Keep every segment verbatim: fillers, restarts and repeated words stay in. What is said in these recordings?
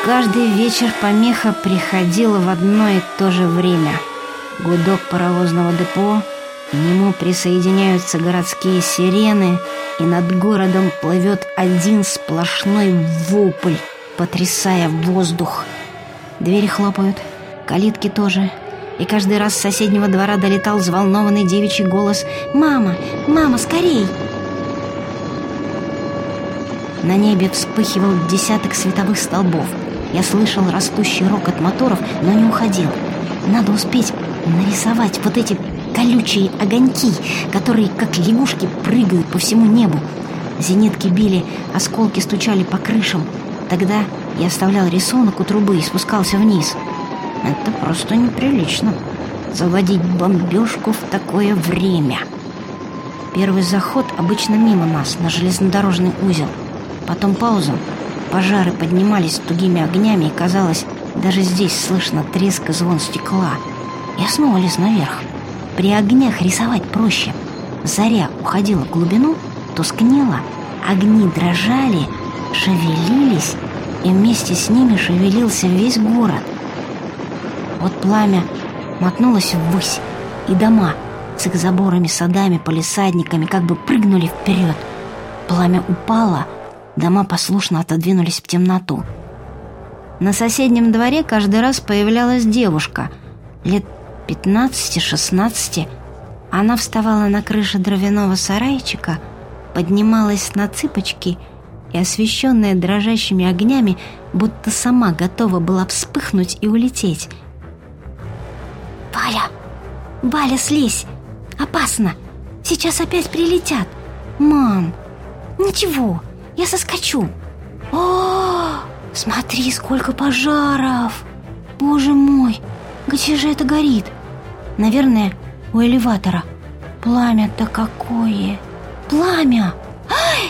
Каждый вечер помеха приходила в одно и то же время. Гудок паровозного депо, к нему присоединяются городские сирены, и над городом плывет один сплошной вопль, потрясая воздух. Двери хлопают, калитки тоже, и каждый раз с соседнего двора долетал взволнованный девичий голос: «Мама! Мама, скорей!» На небе вспыхивал десяток световых столбов. Я слышал растущий рокот моторов, но не уходил. Надо успеть нарисовать вот эти колючие огоньки, которые, как лягушки, прыгают по всему небу. Зенитки били, осколки стучали по крышам. Тогда я оставлял рисунок у трубы и спускался вниз. Это просто неприлично — заводить бомбежку в такое время. Первый заход обычно мимо нас, на железнодорожный узел. Потом пауза. Пожары поднимались тугими огнями, и, казалось, даже здесь слышно треск и звон стекла. Я снова лез наверх. При огнях рисовать проще. Заря уходила в глубину, тускнела, огни дрожали, шевелились, и вместе с ними шевелился весь город. Вот пламя мотнулось ввысь, и дома с их заборами, садами, палисадниками как бы прыгнули вперед. Пламя упало, дома послушно отодвинулись в темноту. На соседнем дворе каждый раз появлялась девушка лет пятнадцати-шестнадцати. Она вставала на крыше дровяного сарайчика, поднималась на цыпочки и, освещенная дрожащими огнями, будто сама готова была вспыхнуть и улететь. «Валя! Валя, слезь! Опасно! Сейчас опять прилетят! Мам! Ничего, я соскочу! О, смотри, сколько пожаров! Боже мой, где же это горит? Наверное, у элеватора. Пламя-то какое! Пламя! Ай!»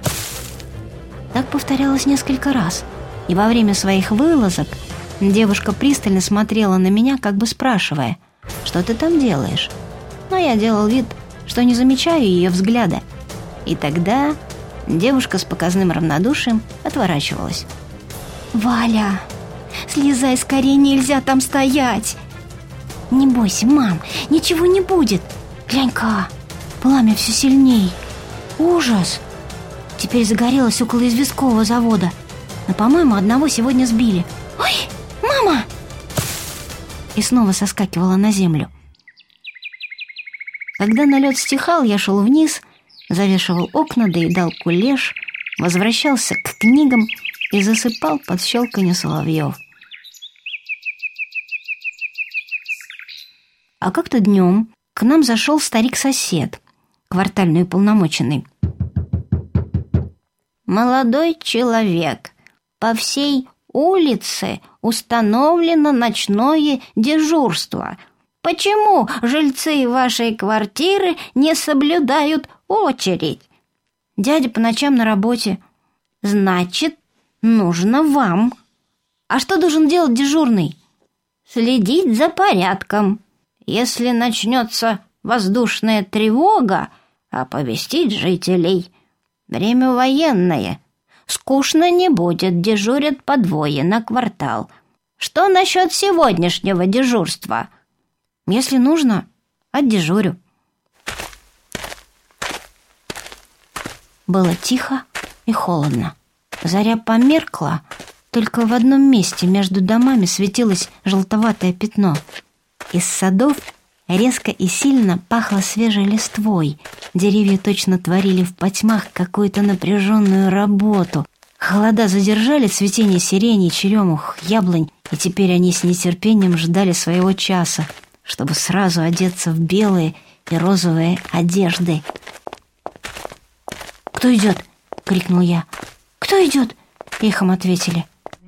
Так повторялось несколько раз. И во время своих вылазок девушка пристально смотрела на меня, как бы спрашивая: «Что ты там делаешь?» Но я делал вид, что не замечаю ее взгляда. И тогда девушка с показным равнодушием отворачивалась. «Валя, слезай скорее, нельзя там стоять!» «Не бойся, мам, ничего не будет. Глянь-ка, пламя все сильней. Ужас! Теперь загорелось около известкового завода. Но, по-моему, одного сегодня сбили. Ой, мама!» И снова соскакивала на землю. Когда налет стихал, я шел вниз, завешивал окна, доедал кулеш, возвращался к книгам и засыпал под щелканье соловьев. А как-то днем к нам зашел старик-сосед, квартальный уполномоченный. «Молодой человек, по всей улице установлено ночное дежурство. Почему жильцы вашей квартиры не соблюдают очередь?» «Дядя по ночам на работе». «Значит, нужно вам». «А что должен делать дежурный?» «Следить за порядком. Если начнется воздушная тревога, оповестить жителей. Время военное. Скучно не будет, дежурят по двое на квартал. Что насчет сегодняшнего дежурства?» «Если нужно, отдежурю». Было тихо и холодно. Заря померкла, только в одном месте между домами светилось желтоватое пятно. Из садов резко и сильно пахло свежей листвой. Деревья точно творили в потьмах какую-то напряженную работу. Холода задержали цветение сирени, черемух, яблонь, и теперь они с нетерпением ждали своего часа, чтобы сразу одеться в белые и розовые одежды. «Кто идет?» — крикнул я. «Кто идет?» — эхом ответили.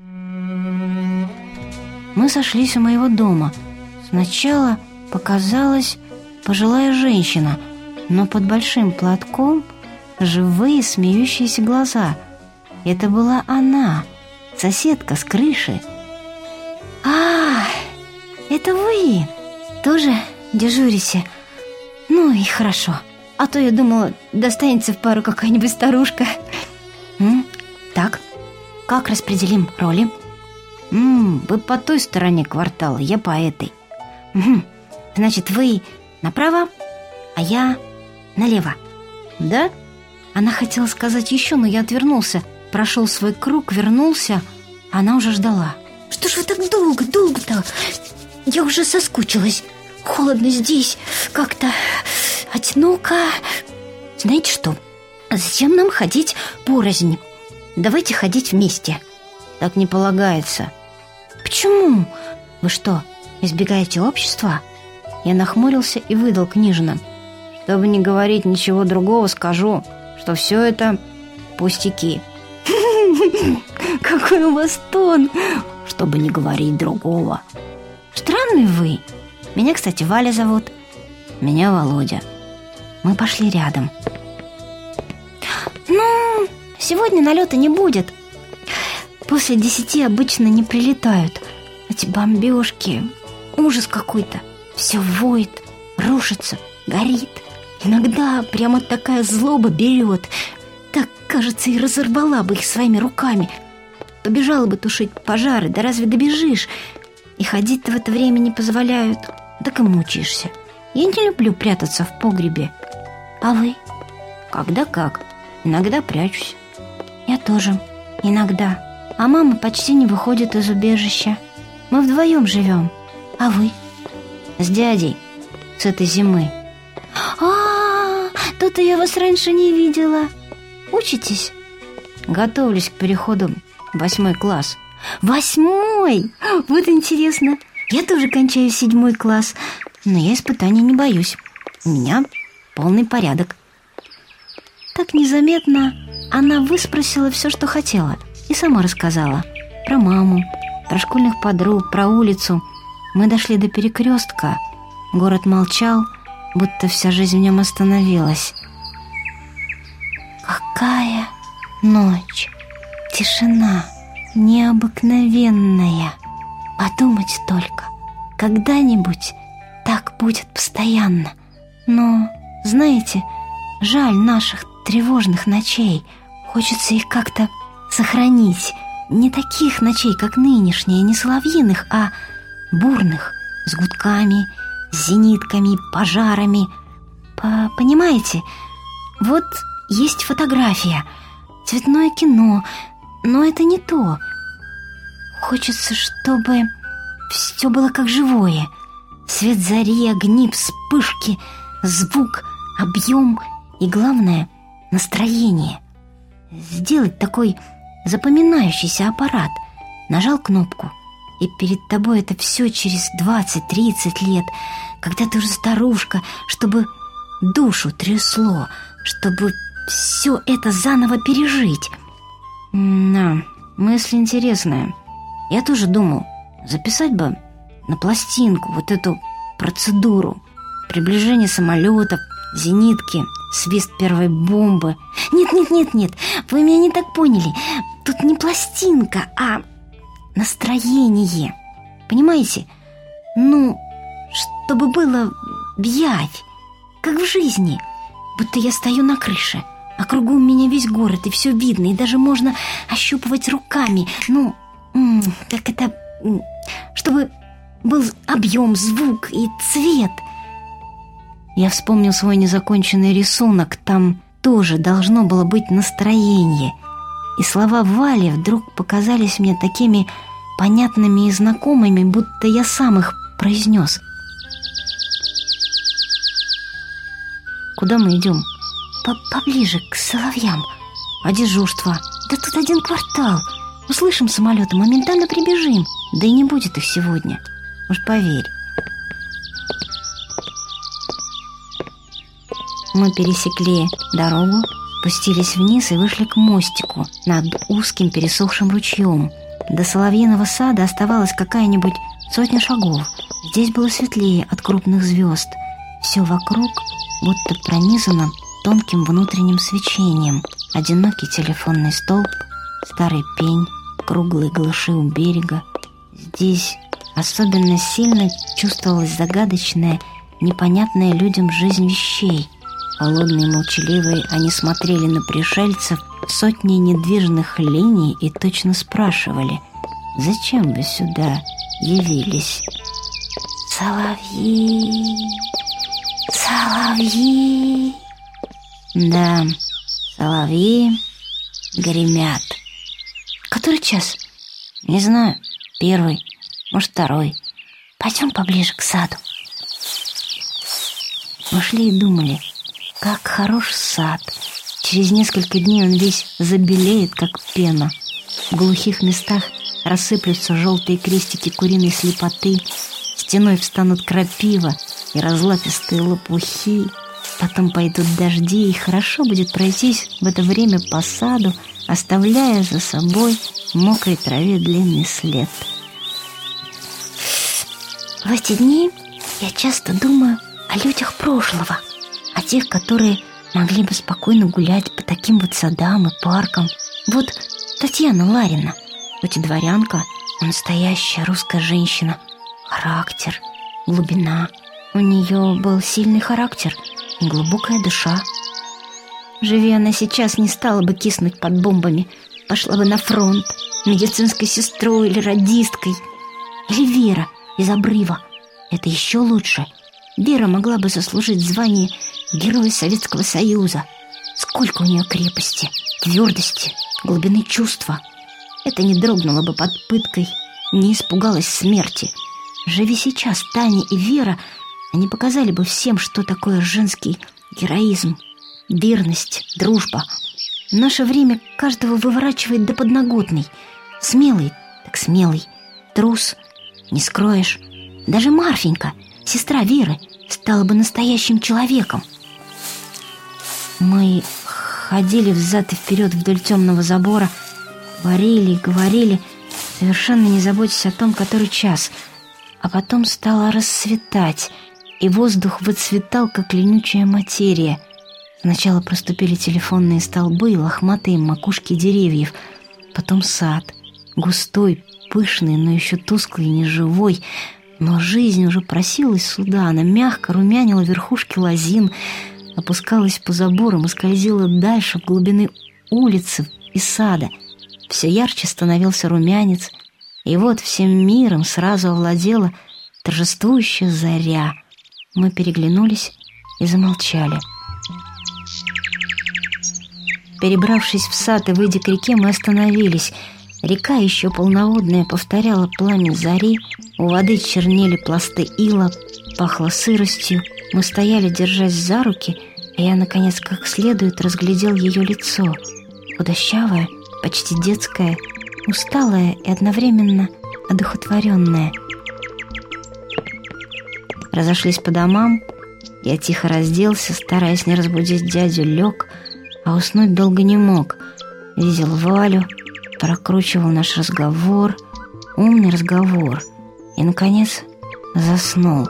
Мы сошлись у моего дома. Сначала показалась пожилая женщина, но под большим платком живые смеющиеся глаза. Это была она, соседка с крыши. «А, это вы тоже дежурите? Ну и хорошо, а то я думала, достанется в пару какая-нибудь старушка». М? «Так, как распределим роли?» М-м, вы по той стороне квартала, я по этой. Угу. Значит, вы направо, а я налево. Да? Она хотела сказать еще, но я отвернулся. Прошел свой круг, вернулся. Она уже ждала. Что ж вы так долго, долго-то? Я уже соскучилась. Холодно здесь, как-то одиноко. Знаете что? Зачем нам ходить порознь? Давайте ходить вместе. Так не полагается. Почему? Вы что, избегаете общества? Я нахмурился и выдал княжна. Чтобы не говорить ничего другого, скажу, что все это пустяки. Какой у вас тон! Чтобы не говорить другого. Странный вы. Меня, кстати, Валя зовут. Меня Володя. Мы пошли рядом. Ну, сегодня налета не будет. После десяти обычно не прилетают. Эти бомбежки, ужас какой-то. Все воет, рушится, горит. Иногда прямо такая злоба берет. Так, кажется, и разорвала бы их своими руками. Побежала бы тушить пожары, да разве добежишь? И ходить-то в это время не позволяют. Так и мучаешься. Я не люблю прятаться в погребе. А вы? Когда как. Иногда прячусь. Я тоже. Иногда. А мама почти не выходит из убежища. Мы вдвоем живем. А вы? С дядей. С этой зимы. А-а-а, тут я вас раньше не видела. Учитесь? Готовлюсь к переходу в восьмой класс. Восьмой? Вот интересно. Я тоже кончаю седьмой класс. Но я испытаний не боюсь. У меня полный порядок. Так незаметно она выспросила все, что хотела. И сама рассказала. Про маму, про школьных подруг, про улицу. Мы дошли до перекрестка. Город молчал, будто вся жизнь в нем остановилась. Какая ночь! Тишина необыкновенная. Подумать только, когда-нибудь так будет постоянно. Но, знаете, жаль наших тревожных ночей. Хочется их как-то сохранить. Не таких ночей, как нынешние, не соловьиных, а бурных, с гудками, с зенитками, пожарами. По- Понимаете? Вот есть фотография, цветное кино, но это не то. Хочется, чтобы все было как живое. Свет зари, огни, вспышки, звук, объем и, главное, настроение. Сделать такой запоминающийся аппарат. Нажал кнопку, и перед тобой это все через двадцать-тридцать лет, когда ты уже старушка, чтобы душу трясло, чтобы все это заново пережить. Да, мысль интересная. Я тоже думал, записать бы на пластинку вот эту процедуру. Приближение самолетов, зенитки, свист первой бомбы. Нет, нет, нет, нет, вы меня не так поняли. Тут не пластинка, а настроение. Понимаете? Ну, чтобы было в явь, как в жизни. Будто я стою на крыше, а кругом меня весь город, и все видно, и даже можно ощупывать руками. Ну, как это... Чтобы был объем, звук и цвет. Я вспомнил свой незаконченный рисунок. Там тоже должно было быть настроение. И слова Вали вдруг показались мне такими понятными и знакомыми, будто я сам их произнес. Куда мы идем? Поближе к соловьям. А дежурство? Да тут один квартал. Услышим самолеты, моментально прибежим. Да и не будет их сегодня. Уж поверь. Мы пересекли дорогу, спустились вниз и вышли к мостику над узким пересохшим ручьем. До соловьиного сада оставалось какая-нибудь сотня шагов. Здесь было светлее от крупных звезд. Все вокруг будто пронизано тонким внутренним свечением. Одинокий телефонный столб, старый пень, круглые галыши у берега. Здесь особенно сильно чувствовалась загадочная, непонятная людям жизнь вещей. Холодные и молчаливые, они смотрели на пришельцев сотней недвижных линий и точно спрашивали: зачем вы сюда явились? Соловьи, соловьи. Да, соловьи гремят. Который час? Не знаю, первый, может, второй. Пойдем поближе к саду. Мы шли и думали, как хорош сад. Через несколько дней он весь забелеет, как пена. В глухих местах рассыплются желтые крестики куриной слепоты, стеной встанут крапива и разлапистые лопухи. Потом пойдут дожди, и хорошо будет пройтись в это время по саду, оставляя за собой в мокрой траве длинный след. В эти дни я часто думаю о людях прошлого, о тех, которые могли бы спокойно гулять по таким вот садам и паркам. Вот Татьяна Ларина, хоть и дворянка, но настоящая русская женщина. Характер, глубина. У нее был сильный характер и глубокая душа. Живи она сейчас, не стала бы киснуть под бомбами, пошла бы на фронт медицинской сестрой или радисткой. Или Вера из обрыва. Это еще лучше. Вера могла бы заслужить звание Героя Советского Союза. Сколько у нее крепости, твердости, глубины чувства. Это не дрогнуло бы под пыткой, не испугалась смерти. Живи сейчас Таня и Вера, они показали бы всем, что такое женский героизм, верность, дружба. В наше время каждого выворачивает до подноготной. Смелый, так смелый, трус, не скроешь. Даже Марфенька, сестра Веры, стала бы настоящим человеком. Мы ходили взад и вперед вдоль темного забора, говорили и говорили, совершенно не заботясь о том, который час. А потом стало рассветать, и воздух выцветал, как ленючая материя. Сначала проступили телефонные столбы и лохматые макушки деревьев, потом сад, густой, пышный, но еще тусклый и неживой. Но жизнь уже просилась сюда, она мягко румянила верхушки лозин, опускалась по заборам и скользила дальше в глубины улицы и сада. Все ярче становился румянец, и вот всем миром сразу овладела торжествующая заря. Мы переглянулись и замолчали. Перебравшись в сад и выйдя к реке, мы остановились. Река, еще полноводная, повторяла пламя зари, у воды чернели пласты ила, пахло сыростью. Мы стояли, держась за руки, и я, наконец, как следует разглядел ее лицо. Худощавое, почти детское, усталое и одновременно одухотворенное. Разошлись по домам. Я тихо разделся, стараясь не разбудить дядю, лег, а уснуть долго не мог. Видел Валю, прокручивал наш разговор, умный разговор, и, наконец, заснул.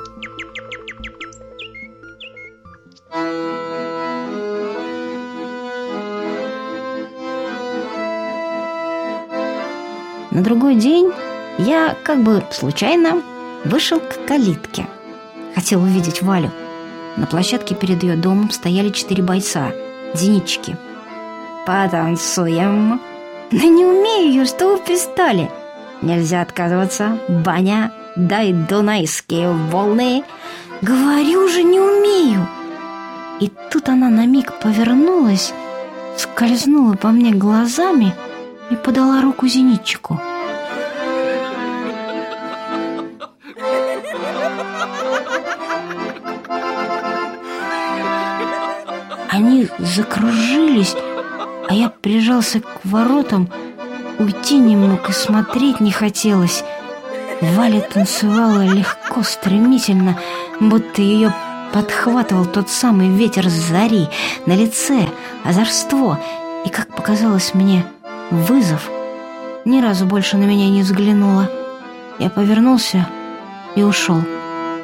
На другой день я, как бы случайно, вышел к калитке. Хотел увидеть Валю. На площадке перед ее домом стояли четыре бойца, зенитчики. «Потанцуем!» «Да не умею я, что вы пристали!» «Нельзя отказываться, баня, дай дунайские волны!» «Говорю же, не умею!» И тут она на миг повернулась, скользнула по мне глазами и подала руку зенитчику. Они закружились, а я прижался к воротам, уйти не мог и смотреть не хотелось. Валя танцевала легко, стремительно, будто ее подхватывал тот самый ветер зари. На лице озорство и, как показалось мне, вызов. Ни разу больше на меня не взглянула. Я повернулся и ушел.